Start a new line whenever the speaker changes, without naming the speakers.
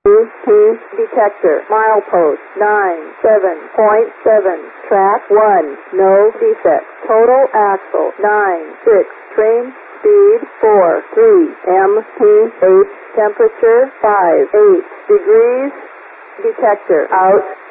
MT detector, milepost 97.7, track 1, no defect. Total axle 96, train speed 43, MTH temperature 58 degrees, detector out.